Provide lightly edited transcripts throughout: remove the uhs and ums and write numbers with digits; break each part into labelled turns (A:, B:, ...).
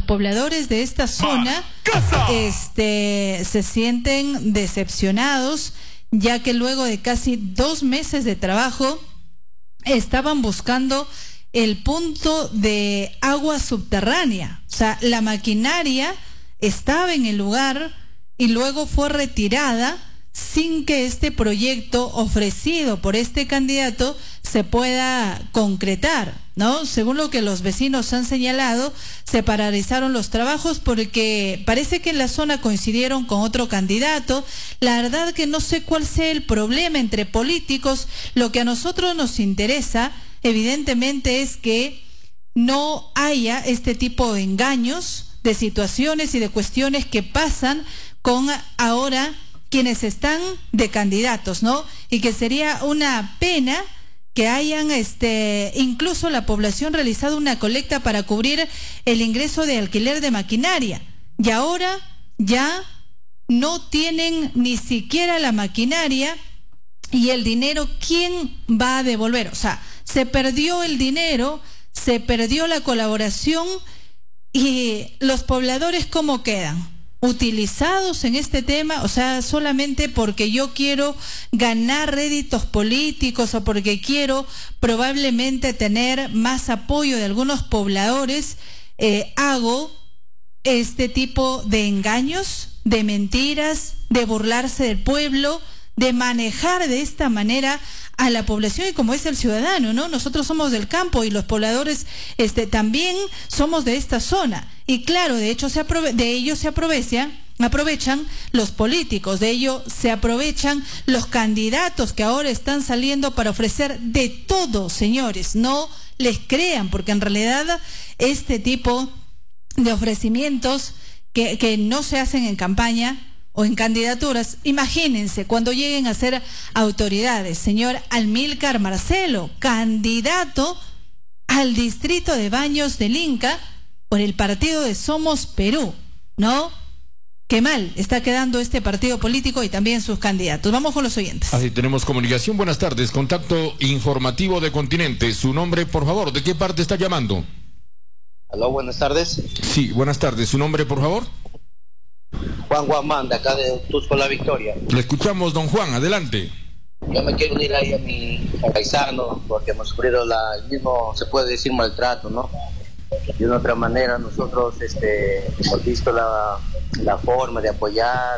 A: pobladores de esta zona se sienten decepcionados, ya que luego de casi 2 meses de trabajo estaban buscando el punto de agua subterránea. O sea, la maquinaria estaba en el lugar y luego fue retirada sin que este proyecto ofrecido por este candidato se pueda concretar, ¿no? Según lo que los vecinos han señalado, se paralizaron los trabajos porque parece que en la zona coincidieron con otro candidato. La verdad que no sé cuál sea el problema entre políticos. Lo que a nosotros nos interesa, evidentemente, es que no haya este tipo de engaños, de situaciones y de cuestiones que pasan con ahora quienes están de candidatos, ¿no? Y que sería una pena que hayan incluso la población realizado una colecta para cubrir el ingreso de alquiler de maquinaria. Y ahora ya no tienen ni siquiera la maquinaria y el dinero, ¿quién va a devolver? O sea, se perdió el dinero, se perdió la colaboración y los pobladores, ¿cómo quedan? Utilizados en este tema, o sea, solamente porque yo quiero ganar réditos políticos o porque quiero probablemente tener más apoyo de algunos pobladores, hago este tipo de engaños, de mentiras, de burlarse del pueblo, de manejar de esta manera a la población y como es el ciudadano, ¿no? Nosotros somos del campo y los pobladores también somos de esta zona. Y claro, de hecho de ello se aprovechan los políticos, de ello se aprovechan los candidatos que ahora están saliendo para ofrecer de todo, señores. No les crean, porque en realidad este tipo de ofrecimientos que no se hacen en campaña o en candidaturas, imagínense cuando lleguen a ser autoridades. Señor Amílcar Marcelo, candidato al distrito de Baños del Inca por el partido de Somos Perú, ¿no? Qué mal está quedando este partido político y también sus candidatos. Vamos con los oyentes.
B: Así tenemos comunicación. Buenas tardes, contacto informativo de Continente. Su nombre, por favor, ¿de qué parte está llamando?
C: Aló, buenas tardes.
B: Sí, buenas tardes. ¿Su nombre, por favor?
C: Juan Guamán, de acá de Tusco La Victoria.
B: Le escuchamos, don Juan, adelante.
C: Yo me quiero unir ahí a mi paisano, porque hemos sufrido el mismo, se puede decir, maltrato, ¿no? De una otra manera, nosotros hemos visto la forma de apoyar,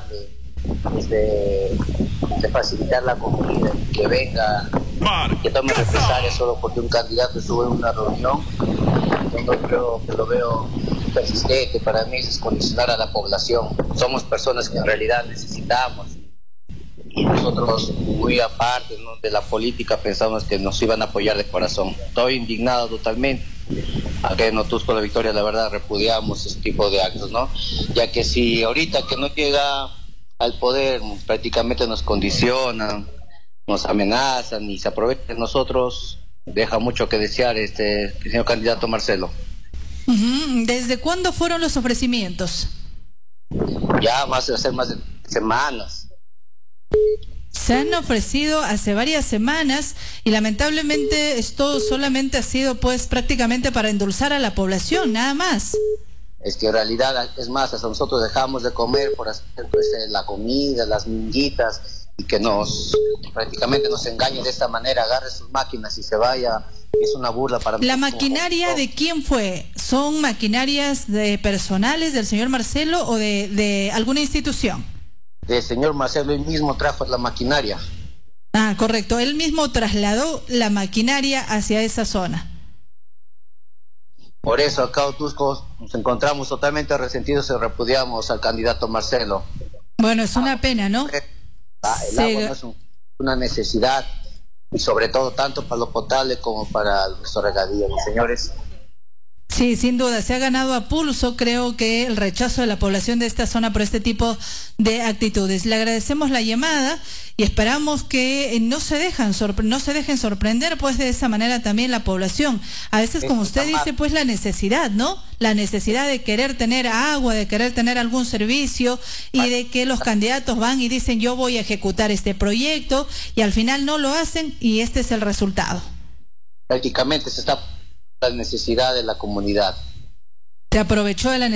C: de facilitar la comida, que venga, que tome represalias solo porque un candidato estuvo en una reunión. Yo no creo que lo veo persistente. Para mí es condicionar a la población. Somos personas que en realidad necesitamos, y nosotros, muy aparte, ¿no?, de la política, pensamos que nos iban a apoyar de corazón. Estoy indignado totalmente. Acá en Tusco La Victoria, la verdad, repudiamos ese tipo de actos, ¿no? Ya que si ahorita que no llega al poder, prácticamente nos condicionan, nos amenazan y se aprovechan de nosotros, deja mucho que desear el señor candidato Marcelo.
A: ¿Desde cuándo fueron los ofrecimientos?
C: Ya va a ser más de semanas.
A: Se han ofrecido hace varias semanas y lamentablemente esto solamente ha sido pues prácticamente para endulzar a la población, nada más.
C: Es que en realidad, es más, hasta nosotros dejamos de comer por hacer la comida, las minguitas, y que prácticamente nos engañen de esta manera, agarre sus máquinas y se vaya. Es una burla para
A: ¿La maquinaria de quién fue? ¿Son maquinarias personales del señor Marcelo o de alguna institución?
C: El señor Marcelo él mismo trajo la maquinaria.
A: Ah, correcto. Él mismo trasladó la maquinaria hacia esa zona.
C: Por eso acá en Tusco nos encontramos totalmente resentidos y repudiamos al candidato Marcelo.
A: Bueno, es una pena, ¿no?
C: El agua no es una necesidad, y sobre todo tanto para lo potable como para nuestro regadío, mis señores.
A: Sí, sin duda, se ha ganado a pulso, creo que el rechazo de la población de esta zona por este tipo de actitudes. Le agradecemos la llamada y esperamos que no se dejen sorprender pues de esa manera también la población. A veces, como usted dice, pues la necesidad, ¿no? La necesidad de querer tener agua, de querer tener algún servicio y de que los candidatos van y dicen yo voy a ejecutar este proyecto y al final no lo hacen y este es el resultado.
C: Prácticamente se está la necesidad de la comunidad.
A: Se aprovechó de la